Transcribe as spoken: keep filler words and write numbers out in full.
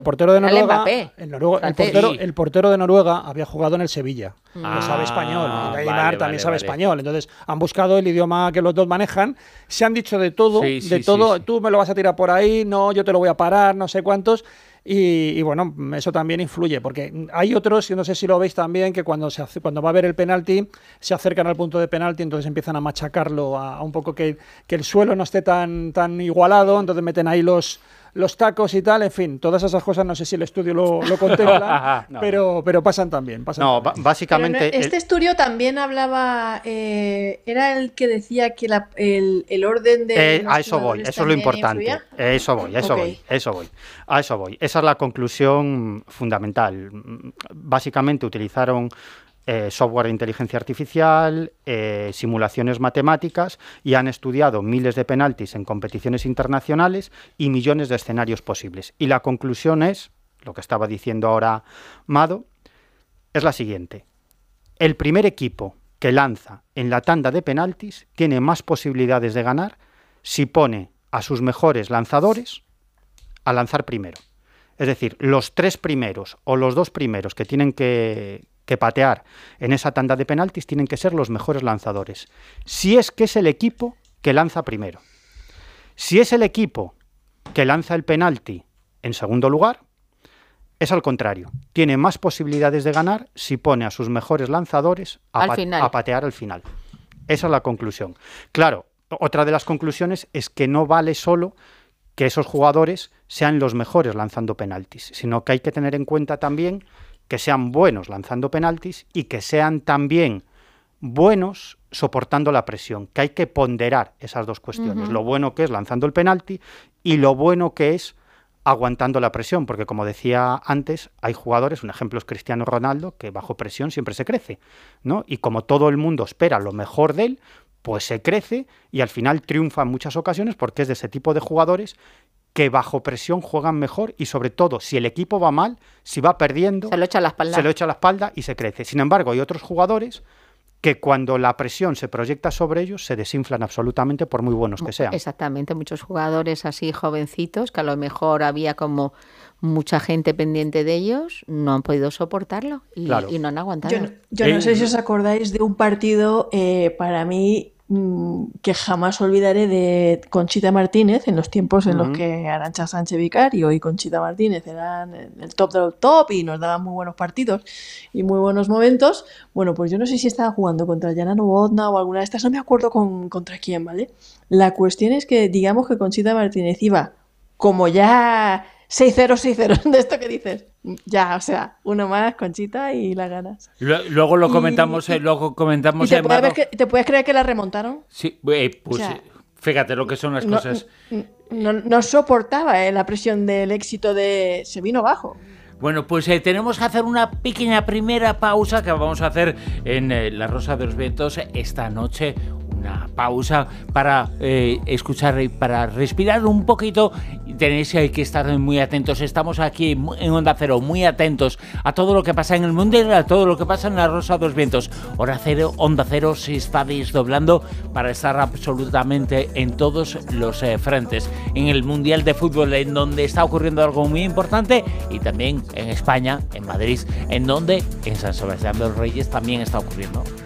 portero de Noruega, el, Noruega el, portero, el portero de Noruega había jugado en el Sevilla, ah, que sabe español, y Neymar vale, también vale, sabe vale. español, entonces han buscado el idioma que los dos manejan, se han dicho de todo, sí, de sí, todo, sí, sí. Tú me lo vas a tirar por ahí, no, yo te lo voy a parar, no sé cuántos. Y, y bueno, eso también influye, porque hay otros, y no sé si lo veis también, que cuando se hace, cuando va a haber el penalti, se acercan al punto de penalti, entonces empiezan a machacarlo, a, a un poco que, que el suelo no esté tan, tan igualado, entonces meten ahí los, los tacos y tal, en fin, todas esas cosas no sé si el estudio lo, lo contempla, no, pero, no. pero pasan también. Pasan no, también. básicamente... No, este el... estudio también hablaba, eh, era el que decía que la, el, el orden de... Eh, a eso voy, eso es lo importante. Influía. Eso voy, eso okay. voy, eso voy. A eso voy. Esa es la conclusión fundamental. Básicamente utilizaron eh, software de inteligencia artificial, eh, simulaciones matemáticas y han estudiado miles de penaltis en competiciones internacionales y millones de escenarios posibles. Y la conclusión es, lo que estaba diciendo ahora Mado, es la siguiente. El primer equipo que lanza en la tanda de penaltis tiene más posibilidades de ganar si pone a sus mejores lanzadores a lanzar primero. Es decir, los tres primeros o los dos primeros que tienen que, que patear en esa tanda de penaltis tienen que ser los mejores lanzadores. Si es que es el equipo que lanza primero. Si es el equipo que lanza el penalti en segundo lugar, es al contrario. Tiene más posibilidades de ganar si pone a sus mejores lanzadores a, pa a patear al final. Esa es la conclusión. Claro, otra de las conclusiones es que no vale solo que esos jugadores sean los mejores lanzando penaltis, sino que hay que tener en cuenta también que sean buenos lanzando penaltis y que sean también buenos soportando la presión, que hay que ponderar esas dos cuestiones, uh-huh. lo bueno que es lanzando el penalti y lo bueno que es aguantando la presión, porque como decía antes, hay jugadores, un ejemplo es Cristiano Ronaldo, que bajo presión siempre se crece, ¿no? Y como todo el mundo espera lo mejor de él, pues se crece y al final triunfa en muchas ocasiones porque es de ese tipo de jugadores que bajo presión juegan mejor y sobre todo si el equipo va mal, si va perdiendo, se lo echa a la espalda, se lo echa a la espalda y se crece. Sin embargo, hay otros jugadores que cuando la presión se proyecta sobre ellos se desinflan absolutamente por muy buenos que sean. Exactamente, muchos jugadores así jovencitos que a lo mejor había como mucha gente pendiente de ellos, no han podido soportarlo y, claro. y no han aguantado. Yo, yo no sé si os acordáis de un partido eh, para mí mmm, que jamás olvidaré de Conchita Martínez en los tiempos en uh-huh. los que Arantxa Sánchez Vicario y Conchita Martínez eran el top del top y nos daban muy buenos partidos y muy buenos momentos. Bueno, pues yo no sé si estaba jugando contra Jana Novotná o alguna de estas, no me acuerdo con, contra quién, ¿vale? La cuestión es que digamos que Conchita Martínez iba como ya seis cero, seis cero, de esto que dices. Ya, o sea, uno más, Conchita, y la ganas. Luego lo comentamos, y, eh, luego comentamos. ¿Y te, puedes que, ¿Te puedes creer que la remontaron? Sí, eh, pues o sea, fíjate lo que son las no, cosas. No, no soportaba eh, la presión del éxito de... Se vino bajo. Bueno, pues eh, tenemos que hacer una pequeña primera pausa que vamos a hacer en eh, La Rosa de los Vientos esta noche. Una pausa para eh, escuchar y para respirar un poquito. Tenéis que estar muy atentos. Estamos aquí en Onda Cero, muy atentos a todo lo que pasa en el Mundial, a todo lo que pasa en La Rosa de los Vientos. Hora Cero, Onda Cero se está desdoblando para estar absolutamente en todos los eh, frentes. En el Mundial de Fútbol, en donde está ocurriendo algo muy importante, y también en España, en Madrid, en donde en San Sebastián de los Reyes también está ocurriendo.